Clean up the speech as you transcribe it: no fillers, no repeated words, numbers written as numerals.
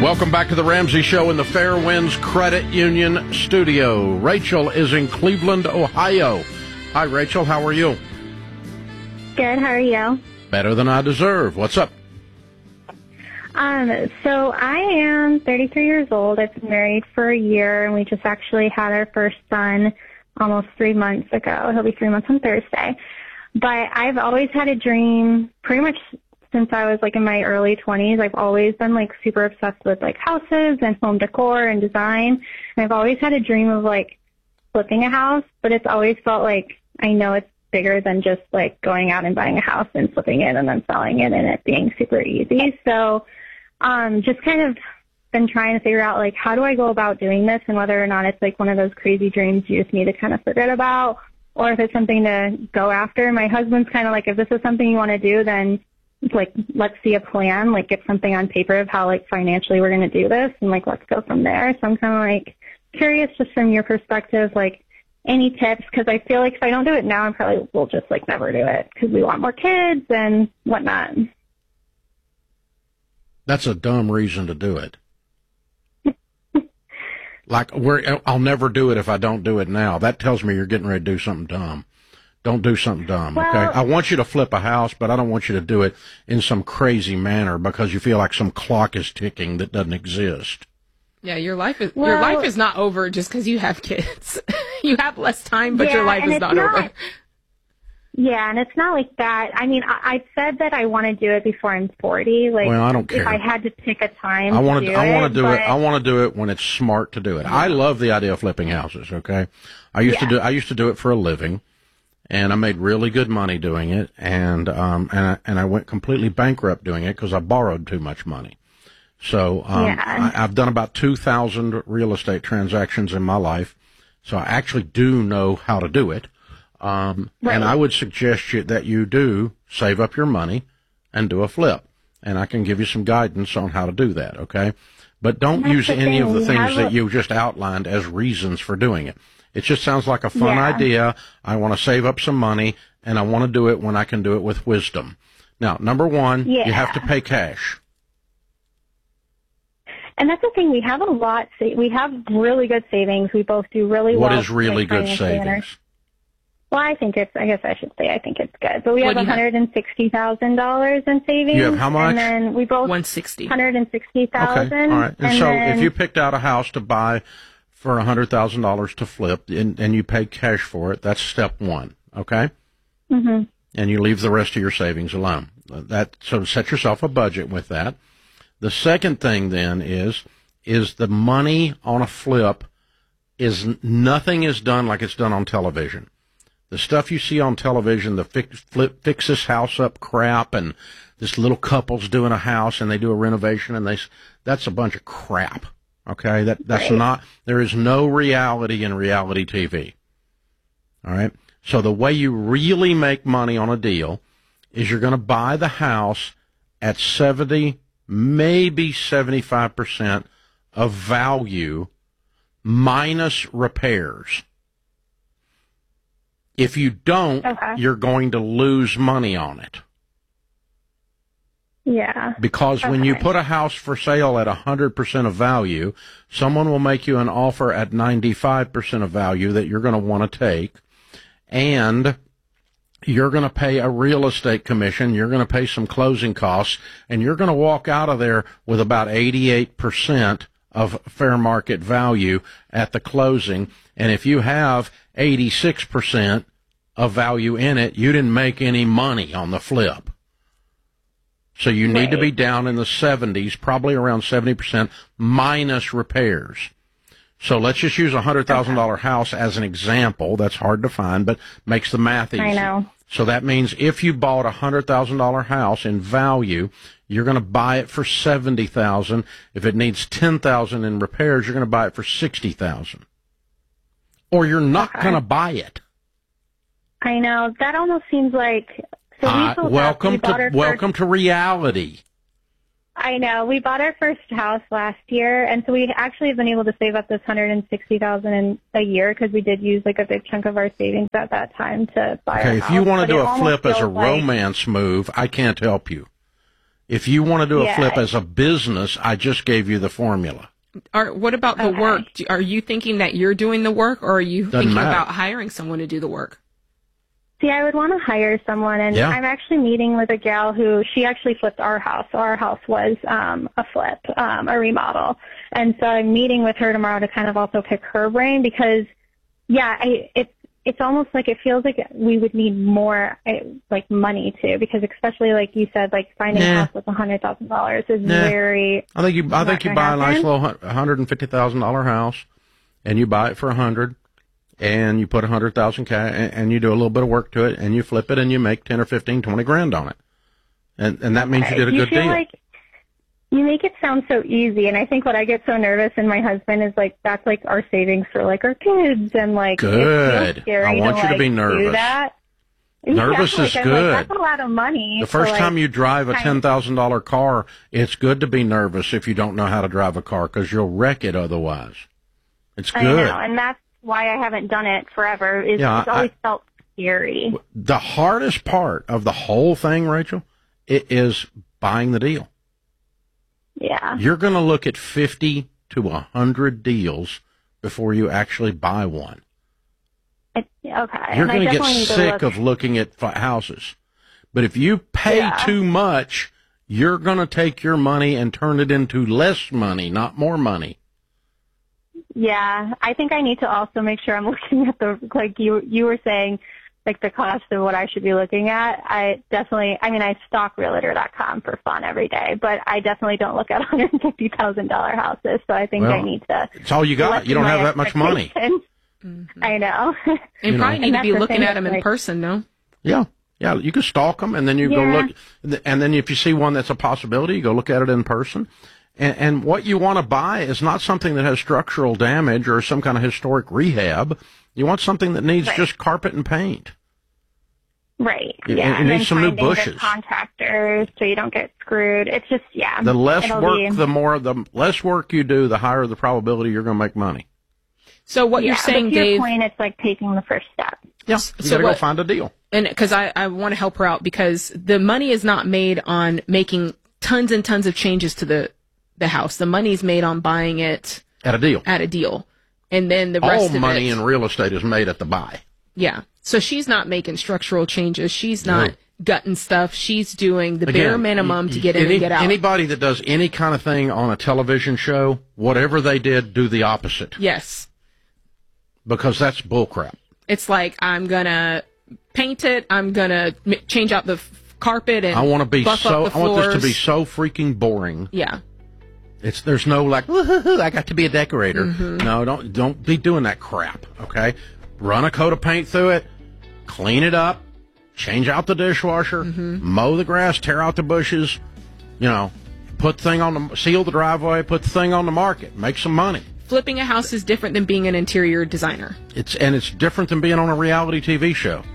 Welcome back to the Ramsey Show in the Fairwinds Credit Union studio. Rachel is in Cleveland, Ohio. Hi, Rachel. How are you? Good. How are you? Better than I deserve. What's up? So I am 33 years old. I've been married for a year, and we just actually had our first son almost 3 months ago. He'll be 3 months on Thursday. But I've always had a dream pretty much since I was in my early 20s. I've always been super obsessed with houses and home decor and design. And I've always had a dream of flipping a house, but it's always felt I know it's bigger than just going out and buying a house and flipping it and then selling it and it being super easy. So just kind of been trying to figure out how do I go about doing this, and whether or not it's one of those crazy dreams you just need to kind of forget about, or if it's something to go after. My husband's kind of if this is something you want to do, then let's see a plan, get something on paper of how financially we're going to do this, and let's go from there. So I'm kind of curious just from your perspective, any tips, because I feel if I don't do it now, I probably will just never do it because we want more kids and whatnot. That's a dumb reason to do it. I'll never do it if I don't do it now. That tells me you're getting ready to do something dumb. Don't do something dumb, okay? I want you to flip a house, but I don't want you to do it in some crazy manner because you feel like some clock is ticking that doesn't exist. Yeah, your life is not over just because you have kids. You have less time, but your life is not over. Yeah, and it's not like that. I mean, I said that I want to do it before I'm 40. Well, I don't care. If I had to pick a time, I want to do it when it's smart to do it. I love the idea of flipping houses. Okay, I used to do it for a living, and I made really good money doing it, and I went completely bankrupt doing it because I borrowed too much money. So I've done about 2,000 real estate transactions in my life, so I actually do know how to do it. And I would suggest that you do save up your money and do a flip. And I can give you some guidance on how to do that, okay? But don't use any of the things that you just outlined as reasons for doing it. It just sounds like a fun idea. I want to save up some money, and I want to do it when I can do it with wisdom. Now, number one, you have to pay cash. And that's the thing. We have we have really good savings. We both do really well. What is really good savings? Well, I think it's good. But we have $160,000 in savings. You have how much? And then we both $160,000. $160,000. Okay, all right. And so if you picked out a house to buy for $100,000 to flip, and you pay cash for it, that's step one. Okay. Mm-hmm. And you leave the rest of your savings alone. So set yourself a budget with that. The second thing then is the money on a flip nothing is done like it's done on television. The stuff you see on television, the fix this house up crap, and this little couple's doing a house and they do a renovation, and that's a bunch of crap. Okay, that's not. There is no reality in reality TV. All right. So the way you really make money on a deal is you're going to buy the house at 70, maybe 75% of value minus repairs. If you don't, you're going to lose money on it. Yeah. Because when you put a house for sale at 100% of value, someone will make you an offer at 95% of value that you're going to want to take, and you're going to pay a real estate commission, you're going to pay some closing costs, and you're going to walk out of there with about 88% of fair market value at the closing. And if you have 86% of value in it, you didn't make any money on the flip. So you need to be down in the 70s, probably around 70% minus repairs. So let's just use a $100,000 house as an example. That's hard to find, but makes the math easy. I know. So that means if you bought a $100,000 house in value, you're going to buy it for $70,000. If it needs $10,000 in repairs, you're going to buy it for $60,000. Or you're not going to buy it. I know. That almost seems like. So welcome to reality. I know. We bought our first house last year, and so we actually have been able to save up this $160,000 in a year because we did use a big chunk of our savings at that time to buy. Okay, if you want to do a flip as a romance move, I can't help you. If you want to do a flip as a business, I just gave you the formula. What about the work? Are you thinking that you're doing the work, or are you thinking about hiring someone to do the work? See, I would want to hire someone, and I'm actually meeting with a gal who, she actually flipped our house. So our house was a flip, a remodel. And so I'm meeting with her tomorrow to kind of also pick her brain because, it's almost like it feels like we would need more, like, money, too, because especially, like you said, like, finding a house with $100,000 is very... I think you buy a nice little $150,000 house, and you buy it for $100,000. And you put $100,000 cash, and you do a little bit of work to it, and you flip it, and you make 10 or 15, 20 grand on it, and that means you did a good deal. Like you make it sound so easy, and I think what I get so nervous, and my husband is like, that's like our savings for like our kids, and like good. It's scary I want you to be nervous. Do that. Nervous is good. Like, that's a lot of money. The first time you drive a $10,000 car, it's good to be nervous if you don't know how to drive a car because you'll wreck it otherwise. It's good. I know, and that's why I haven't done it forever. It's always felt scary. The hardest part of the whole thing, Rachel, it is buying the deal. Yeah. You're going to look at 50 to 100 deals before you actually buy one. Okay. You're going to get sick of looking at houses. But if you pay too much, you're going to take your money and turn it into less money, not more money. Yeah, I think I need to also make sure I'm looking at like you were saying, like the cost of what I should be looking at. I stalk Realtor.com for fun every day, but I definitely don't look at $150,000 houses. So I think I need to. It's all you got. You don't have that much money. Mm-hmm. I know. You probably need to be looking at them in person, though. Yeah. Yeah, you can stalk them, and then you go look, and then if you see one that's a possibility, you go look at it in person. And what you want to buy is not something that has structural damage or some kind of historic rehab. You want something that needs just carpet and paint. Right. You need some new bushes. Contractors so you don't get screwed. It's just The less work, the less work you do, the higher the probability you're going to make money. So what you're saying, to your Dave? Point, it's like taking the first step. Yeah. You got to go find a deal. And because I want to help her out because the money is not made on making tons and tons of changes to the house. The money's made on buying it at a deal. And then the rest of it. All money in real estate is made at the buy. Yeah. So she's not making structural changes. She's not gutting stuff. She's doing the bare minimum to get in and get out. Anybody that does any kind of thing on a television show, whatever they did, do the opposite. Yes. Because that's bullcrap. It's like, I'm going to paint it. I'm going to change out the carpet and I want this to be so freaking boring. Yeah. There's no like, woohoo, I got to be a decorator. Mm-hmm. No, don't be doing that crap, okay? Run a coat of paint through it, clean it up, change out the dishwasher, mow the grass, tear out the bushes, seal the driveway, put the thing on the market, make some money. Flipping a house is different than being an interior designer. It's different than being on a reality TV show.